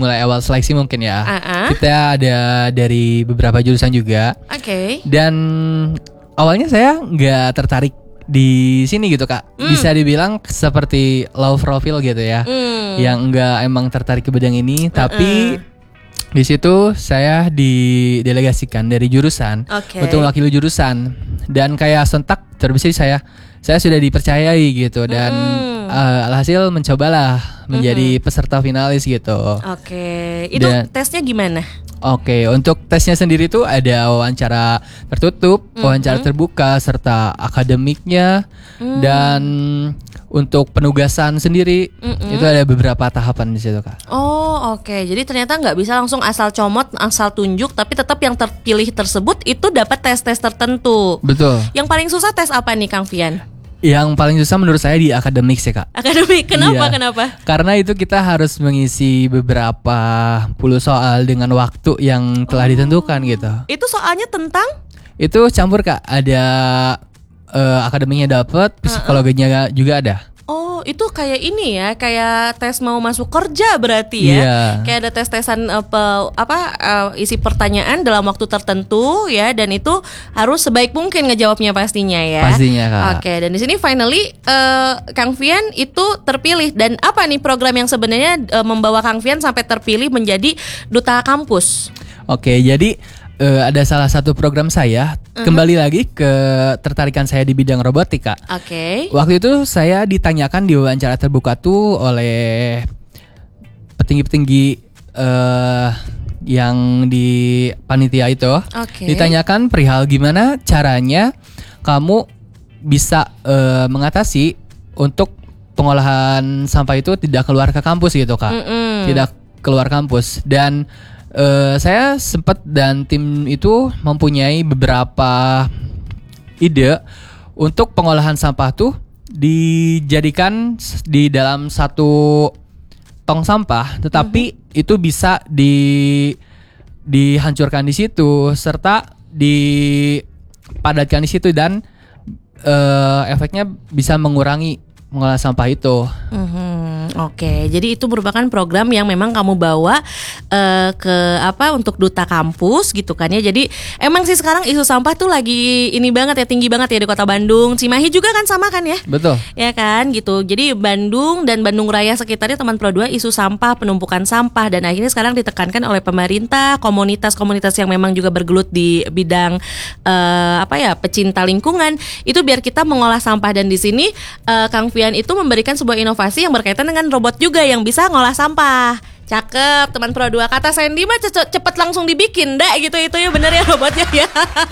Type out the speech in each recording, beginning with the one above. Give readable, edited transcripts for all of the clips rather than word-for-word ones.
mulai awal seleksi mungkin ya. Uh-uh. Kita ada dari beberapa jurusan juga. Oke. Dan awalnya saya nggak tertarik di sini gitu Kak. Bisa dibilang seperti low profile gitu ya. Yang nggak emang tertarik ke bidang ini, tapi di situ saya didelegasikan dari jurusan untuk mewakili jurusan, dan kayak sontak terbesi saya sudah dipercayai gitu, dan alhasil mencobalah menjadi peserta finalis gitu. Oke. Itu tesnya gimana? Oke, untuk tesnya sendiri tuh ada wawancara tertutup, wawancara terbuka, serta akademiknya, dan untuk penugasan sendiri itu ada beberapa tahapan di situ Kak. Oh oke. Jadi ternyata nggak bisa langsung asal comot, asal tunjuk, tapi tetap yang terpilih tersebut itu dapat tes-tes tertentu. Betul. Yang paling susah tes apa nih Kang Fian? Yang paling susah menurut saya di akademik sih Kak. Akademik, kenapa? Iya. Kenapa? Karena itu kita harus mengisi beberapa puluh soal dengan waktu yang telah ditentukan gitu. Itu soalnya tentang? Itu campur Kak, ada akademiknya dapat, psikologinya juga ada. Oh, itu kayak ini ya, kayak tes mau masuk kerja berarti ya. Iya. Kayak ada tes-tesan isi pertanyaan dalam waktu tertentu ya, dan itu harus sebaik mungkin ngejawabnya pastinya ya. Pastinya Kak. Oke, dan di sini finally Kang Fian itu terpilih, dan apa nih program yang sebenarnya membawa Kang Fian sampai terpilih menjadi duta kampus? Oke, jadi ada salah satu program saya, kembali lagi ke tertarikan saya di bidang robotika. Oke. Waktu itu saya ditanyakan di wawancara terbuka tuh oleh petinggi-petinggi yang di panitia itu. Oke. Ditanyakan perihal gimana caranya kamu bisa mengatasi untuk pengolahan sampah itu tidak keluar ke kampus gitu Kak. Tidak keluar kampus. Dan saya sempat dan tim itu mempunyai beberapa ide untuk pengolahan sampah tuh dijadikan di dalam satu tong sampah, tetapi itu bisa dihancurkan di situ serta dipadatkan di situ, dan efeknya bisa mengurangi mengolah sampah itu. Oke, jadi itu merupakan program yang memang kamu bawa untuk duta kampus gitu kan ya. Jadi emang sih sekarang isu sampah tuh lagi ini banget ya, tinggi banget ya di Kota Bandung. Cimahi juga kan sama kan ya? Betul. Ya kan gitu. Jadi Bandung dan Bandung Raya sekitarnya Teman Pro 2 isu sampah, penumpukan sampah, dan akhirnya sekarang ditekankan oleh pemerintah, komunitas-komunitas yang memang juga bergelut di bidang pecinta lingkungan itu biar kita mengolah sampah. Dan di sini Kang Fian itu memberikan sebuah inovasi yang berkaitan dengan robot juga yang bisa ngolah sampah. Cakep, Teman Pro 2. Kata Sandy mah cepet langsung dibikin, dah gitu itu ya, bener ya robotnya ya.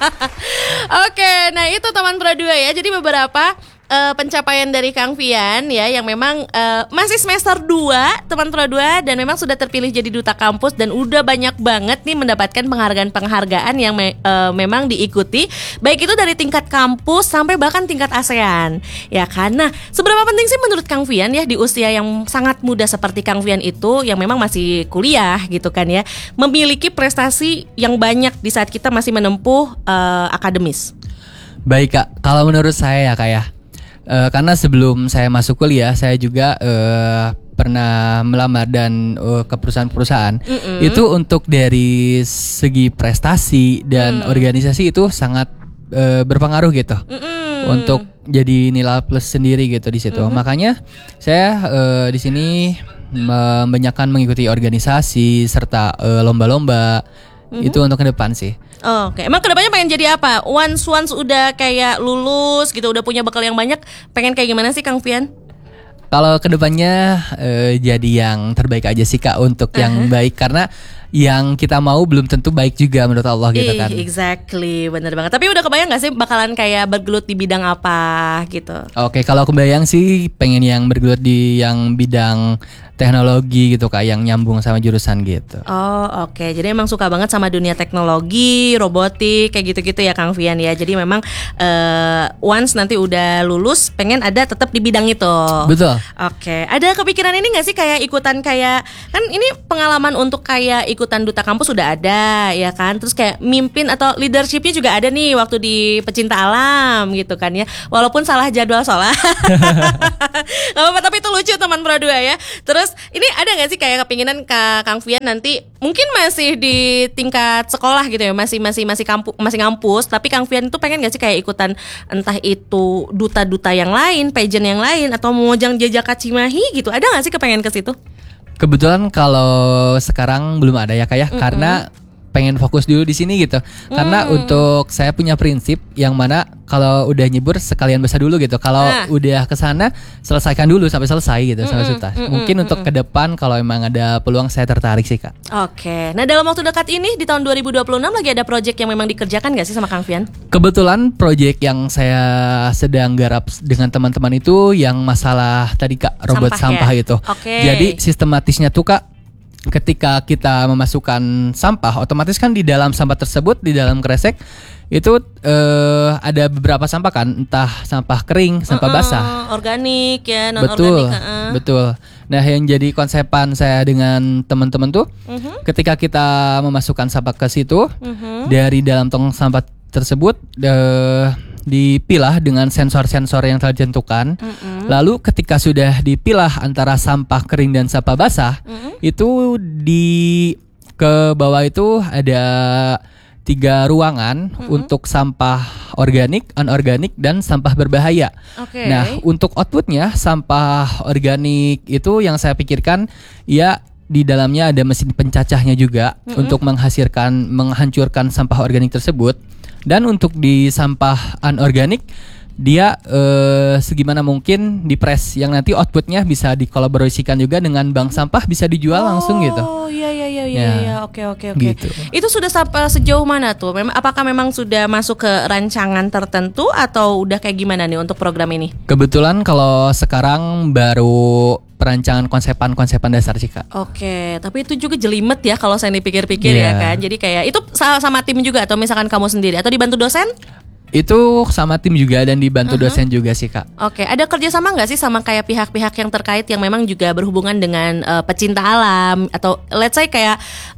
Oke, nah itu Teman Pro 2 ya. Jadi beberapa pencapaian dari Kang Fian ya, yang memang masih semester 2 Teman Pro 2, dan memang sudah terpilih jadi duta kampus, dan udah banyak banget nih mendapatkan penghargaan yang memang diikuti, baik itu dari tingkat kampus sampai bahkan tingkat ASEAN ya. Karena seberapa penting sih menurut Kang Fian ya di usia yang sangat muda seperti Kang Fian itu, yang memang masih kuliah gitu kan ya, memiliki prestasi yang banyak di saat kita masih menempuh akademis? Baik Kak, kalau menurut saya ya Kak ya, karena sebelum saya masuk kuliah saya juga pernah melamar dan ke perusahaan-perusahaan. Itu untuk dari segi prestasi dan organisasi itu sangat berpengaruh gitu. Untuk jadi nilai plus sendiri gitu di situ. Makanya saya di sini membanyakan mengikuti organisasi serta lomba-lomba. Itu untuk ke depan sih. Oke, emang kedepannya pengen jadi apa? Once udah kayak lulus gitu, udah punya bekal yang banyak, pengen kayak gimana sih Kang Fian? Kalau kedepannya jadi yang terbaik aja sih Kak, untuk yang baik, karena yang kita mau belum tentu baik juga menurut Allah gitu kan. Exactly, bener banget. Tapi udah kebayang gak sih bakalan kayak bergelut di bidang apa gitu? Oke, kalau kebayang sih pengen yang bergelut di yang bidang teknologi gitu Kak, yang nyambung sama jurusan gitu. Oh oke. Jadi emang suka banget sama dunia teknologi, robotik, kayak gitu-gitu ya Kang Fian ya. Jadi memang once nanti udah lulus pengen ada tetap di bidang itu. Betul. Oke. Ada kepikiran ini gak sih kayak ikutan kayak, kan ini pengalaman untuk kayak ikutan duta kampus sudah ada ya kan. Terus kayak mimpin atau leadershipnya juga ada nih waktu di Pecinta Alam gitu kan ya. Walaupun salah jadwal sholat. Gak apa-apa, tapi itu lucu Teman Pro 2 ya. Terus Terus ini ada nggak sih kayak kepinginan Kang Fian nanti mungkin masih di tingkat sekolah gitu ya, masih ngampus, tapi Kang Fian itu pengen nggak sih kayak ikutan entah itu duta-duta yang lain, pageant yang lain, atau Mojang Jajaka Cimahi gitu? Ada nggak sih kepengen ke situ? Kebetulan kalau sekarang belum ada ya kayak karena pengen fokus dulu di sini gitu. Karena untuk saya punya prinsip yang mana kalau udah nyebur sekalian besar dulu gitu. Kalau udah kesana selesaikan dulu sampai selesai gitu, sampai tuntas. Mungkin untuk ke depan kalau emang ada peluang saya tertarik sih Kak. Oke. Nah dalam waktu dekat ini di tahun 2026 lagi ada project yang memang dikerjakan gak sih sama Kang Fian? Kebetulan project yang saya sedang garap dengan teman-teman itu yang masalah tadi Kak, robot sampah ya? itu. Jadi sistematisnya tuh Kak, ketika kita memasukkan sampah, otomatis kan di dalam sampah tersebut, di dalam kresek itu ada beberapa sampah kan, entah sampah kering, sampah basah, organik ya, non organik. Betul. Nah, yang jadi konsepan saya dengan teman-teman tuh, ketika kita memasukkan sampah ke situ, dari dalam tong sampah tersebut dipilah dengan sensor-sensor yang telah ditentukan. Lalu ketika sudah dipilah antara sampah kering dan sampah basah, itu di ke bawah itu ada 3 ruangan untuk sampah organik, anorganik, dan sampah berbahaya. Nah, untuk outputnya sampah organik itu yang saya pikirkan ya di dalamnya ada mesin pencacahnya juga untuk menghancurkan sampah organik tersebut. Dan untuk di sampah anorganik dia segimana mungkin dipres yang nanti outputnya bisa dikolaborasikan juga dengan bank sampah, bisa dijual langsung gitu. Oh iya. Oke. Gitu. Itu sudah sampai sejauh mana tuh? Apakah memang sudah masuk ke rancangan tertentu atau udah kayak gimana nih untuk program ini? Kebetulan kalau sekarang baru perancangan konsepan dasar sih Kak. Oke, tapi itu juga jelimet ya kalau saya dipikir-pikir ya kan. Jadi kayak itu sama tim juga atau misalkan kamu sendiri atau dibantu dosen? Itu sama tim juga dan dibantu dosen juga sih Kak. Oke, ada kerjasama nggak sih sama kayak pihak-pihak yang terkait yang memang juga berhubungan dengan pecinta alam atau let's say kayak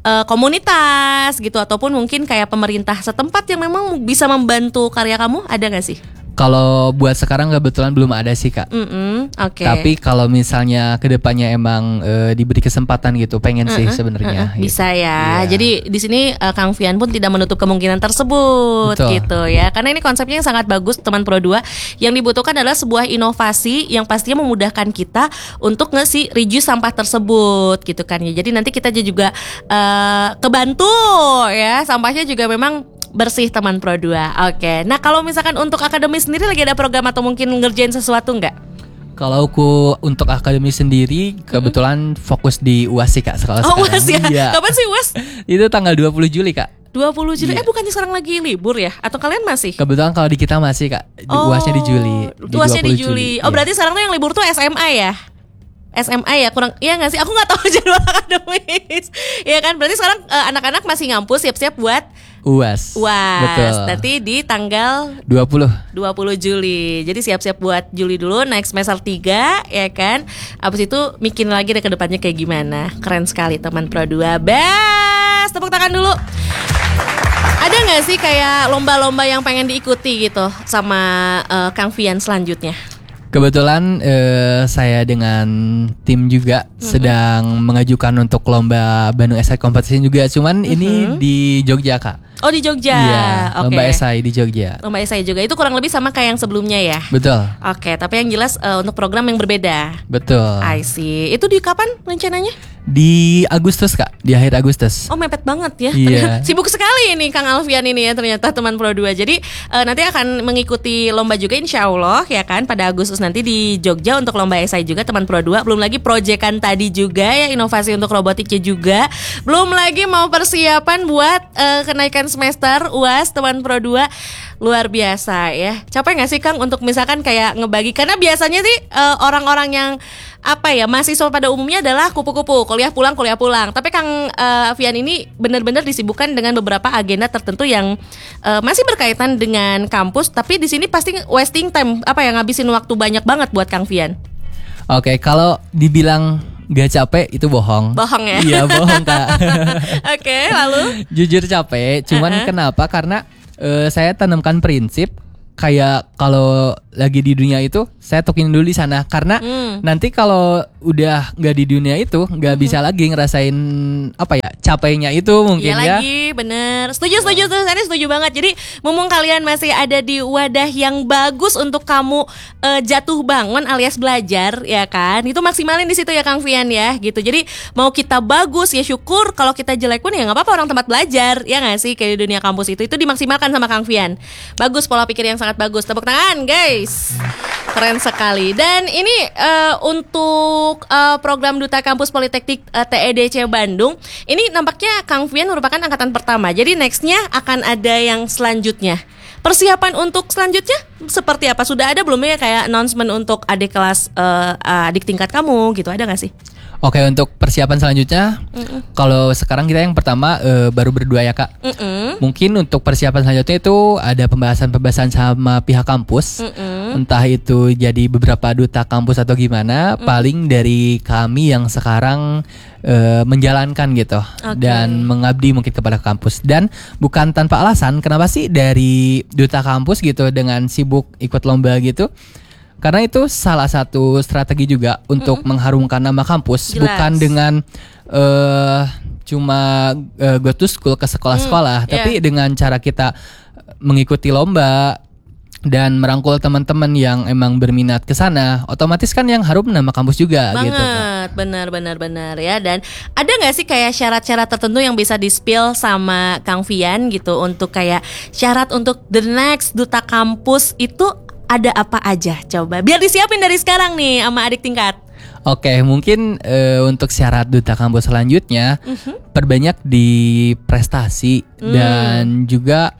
komunitas gitu, ataupun mungkin kayak pemerintah setempat yang memang bisa membantu karya kamu, ada nggak sih? Kalau buat sekarang kebetulan belum ada sih Kak. Oke. Tapi kalau misalnya kedepannya emang diberi kesempatan gitu, pengen sih sebenarnya. Bisa ya. Jadi di sini Kang Fian pun tidak menutup kemungkinan tersebut. Betul. Gitu ya. Karena ini konsepnya yang sangat bagus teman Pro 2. Yang dibutuhkan adalah sebuah inovasi yang pastinya memudahkan kita untuk ngasih reduce sampah tersebut gitu kan ya. Jadi nanti kita juga kebantu ya, sampahnya juga memang bersih teman Pro 2. Oke. Nah, kalau misalkan untuk akademi sendiri lagi ada program atau mungkin ngerjain sesuatu nggak? Kalau untuk akademi sendiri kebetulan fokus di UAS sih Kak sekarang. UAS ya? Iya. Kapan sih UAS? Itu tanggal 20 Juli Kak. 20 Juli? Bukannya sekarang lagi libur ya? Atau kalian masih? Kebetulan kalau di kita masih Kak. UASnya di Juli. UASnya di Juli. Berarti sekarang tuh yang libur tuh SMA ya? SMA ya, kurang, iya nggak sih? Aku nggak tahu jadwal akademis. Ya kan, berarti sekarang anak-anak masih ngampus, siap-siap buat UAS. Betul. Nanti di tanggal 20 Juli. Jadi siap-siap buat Juli dulu, naik semester 3 ya kan. Abis itu mikirin lagi deh ke depannya kayak gimana. Keren sekali teman Pro 2. Best, tepuk tangan dulu. Ada nggak sih kayak lomba-lomba yang pengen diikuti gitu sama Kang Fian selanjutnya? Kebetulan saya dengan tim juga sedang mengajukan untuk lomba Bandung Esai Competition juga. Cuman ini di Jogja Kak. Oh di Jogja. Iya, lomba esai di Jogja. Lomba esai juga itu kurang lebih sama kayak yang sebelumnya ya. Betul. Oke, tapi yang jelas untuk program yang berbeda. Betul. I see. Itu di kapan rencananya? Di Agustus Kak, di akhir Agustus. Oh mepet banget ya. Iya. Sibuk sekali ini Kang Alfian ini ya ternyata teman Pro 2. Jadi nanti akan mengikuti lomba juga insya Allah ya kan pada Agustus nanti di Jogja untuk lomba esai juga teman Pro 2. Belum lagi proyekan tadi juga ya, inovasi untuk robotiknya juga. Belum lagi mau persiapan buat kenaikan semester UAS teman Pro 2. Luar biasa ya. Capek gak sih Kang untuk misalkan kayak ngebagi, karena biasanya sih orang-orang yang mahasiswa pada umumnya adalah kupu-kupu, kuliah pulang. Tapi Kang Fian ini benar-benar disibukkan dengan beberapa agenda tertentu yang masih berkaitan dengan kampus, tapi di sini pasti wasting time, ngabisin waktu banyak banget buat Kang Fian. Oke, kalau dibilang gak capek itu bohong. Bohong ya? Iya bohong Kak. Oke, lalu? Jujur capek, cuman kenapa? Karena saya tanamkan prinsip kayak kalau lagi di dunia itu saya tukin dulu di sana karena nanti kalau udah nggak di dunia itu nggak bisa lagi ngerasain apa ya capeknya itu mungkin ya. Lagi bener, setuju saya setuju banget. Jadi mumpung kalian masih ada di wadah yang bagus untuk kamu jatuh bangun alias belajar ya kan, itu maksimalin di situ ya Kang Fian ya gitu. Jadi mau kita bagus ya syukur, kalau kita jelek pun ya nggak apa-apa, orang tempat belajar ya nggak sih, kayak di dunia kampus itu dimaksimalkan sama Kang Fian. Bagus, pola pikir yang sangat bagus, tepuk tangan guys, keren sekali. Dan ini untuk program Duta Kampus Politeknik TEDC Bandung ini nampaknya Kang Fian merupakan angkatan pertama. Jadi nextnya akan ada yang selanjutnya. Persiapan untuk selanjutnya seperti apa? Sudah ada belum ya kayak announcement untuk adik kelas, adik tingkat kamu gitu, ada gak sih? Oke, untuk persiapan selanjutnya, kalau sekarang kita yang pertama baru berdua ya Kak. Mungkin untuk persiapan selanjutnya itu ada pembahasan sama pihak kampus. Entah itu jadi beberapa duta kampus atau gimana. Paling dari kami yang sekarang menjalankan gitu dan mengabdi mungkin kepada kampus. Dan bukan tanpa alasan, kenapa sih dari duta kampus gitu dengan sibuk ikut lomba gitu? Karena itu salah satu strategi juga untuk mengharumkan nama kampus. Jelas. Bukan dengan cuma go to school ke sekolah-sekolah, tapi dengan cara kita mengikuti lomba dan merangkul teman-teman yang emang berminat ke sana, otomatis kan yang harum nama kampus juga. Banget, gitu. Benar ya. Dan ada nggak sih kayak syarat-syarat tertentu yang bisa di-spill sama Kang Fian gitu untuk kayak syarat untuk the next duta kampus itu ada apa aja? Coba biar disiapin dari sekarang nih sama adik tingkat. Oke, mungkin untuk syarat duta kampus selanjutnya perbanyak di prestasi dan juga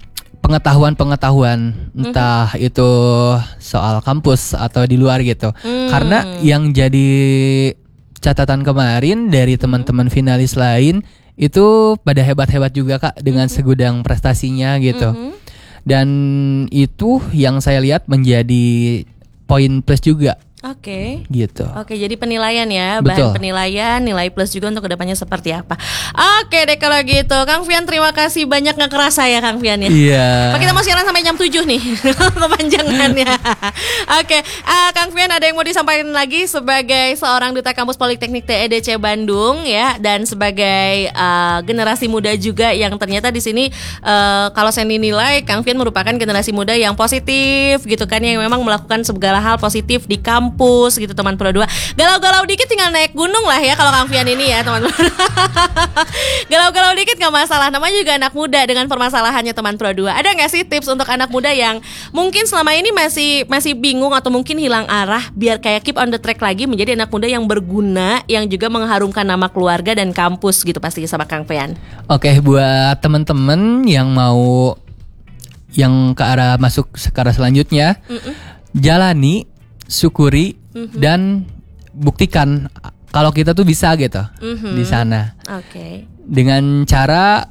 pengetahuan entah itu soal kampus atau di luar gitu. Karena yang jadi catatan kemarin dari teman-teman finalis lain itu pada hebat-hebat juga Kak dengan segudang prestasinya gitu. Dan itu yang saya lihat menjadi poin plus juga. Oke. Gitu. Oke, jadi penilaian ya, Betul. bahan penilaian, nilai plus juga untuk kedepannya seperti apa. Oke deh kalau gitu, Kang Fian terima kasih banyak, nggak kerasa ya Kang Fian ya. Iya. Kita mau siaran sampai jam 7 nih kepanjangannya. Oke, Kang Fian ada yang mau disampaikan lagi sebagai seorang duta kampus Politeknik TEDC Bandung ya, dan sebagai generasi muda juga yang ternyata di sini kalau saya dinilai Kang Fian merupakan generasi muda yang positif gitu kan, yang memang melakukan segala hal positif di kampus gitu teman Pro 2. Galau-galau dikit tinggal naik gunung lah ya kalau Kang Fian ini ya teman Pro 2. Galau-galau dikit gak masalah, namanya juga anak muda dengan permasalahannya teman Pro 2. Ada gak sih tips untuk anak muda yang mungkin selama ini masih bingung atau mungkin hilang arah biar kayak keep on the track lagi menjadi anak muda yang berguna, yang juga mengharumkan nama keluarga dan kampus gitu pastinya sama Kang Fian. Oke, buat teman-teman yang mau yang ke arah masuk ke arah selanjutnya, jalani, syukuri dan buktikan kalau kita tuh bisa gitu di sana. Oke. Dengan cara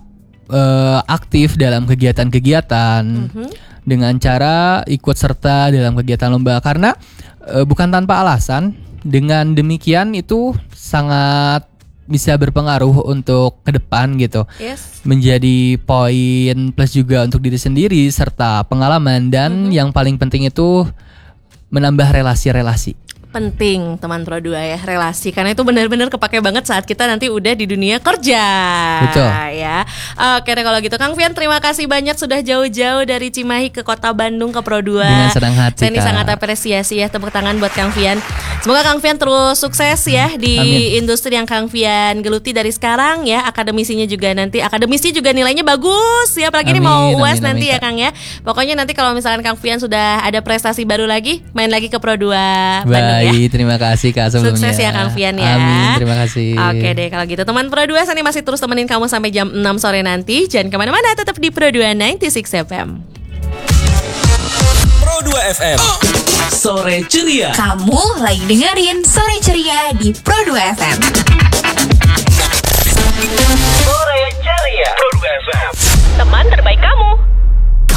aktif dalam kegiatan-kegiatan, dengan cara ikut serta dalam kegiatan lomba, karena bukan tanpa alasan. Dengan demikian itu sangat bisa berpengaruh untuk ke depan gitu. Yes. Menjadi poin plus juga untuk diri sendiri serta pengalaman, dan yang paling penting itu menambah relasi-relasi. Penting teman Pro 2 ya, relasi, karena itu benar-benar kepake banget saat kita nanti udah di dunia kerja. Betul ya. Oke deh kalau gitu Kang Fian terima kasih banyak sudah jauh-jauh dari Cimahi ke kota Bandung ke Pro 2. Dengan senang hati. Saya ini sangat apresiasi ya, tepuk tangan buat Kang Fian. Semoga Kang Fian terus sukses ya di industri yang Kang Fian geluti dari sekarang ya. Akademisi juga nilainya bagus ya, apalagi ini mau UAS nanti ya Kang ya. Pokoknya nanti kalau misalkan Kang Fian sudah ada prestasi baru lagi, main lagi ke Pro 2 Bandung. Baik, terima kasih Kak sebelumnya. Sukses ya Kang Fian ya. Amin, terima kasih. Oke deh kalau gitu teman Pro 2, saya masih terus temenin kamu sampai jam 6 sore nanti. Jangan kemana-mana, tetap di Pro 2 96 FM. Pro 2 FM Sore Ceria. Kamu lagi dengerin Sore Ceria di Pro 2 FM. Sore Ceria Pro 2 FM, Teman terbaik kamu.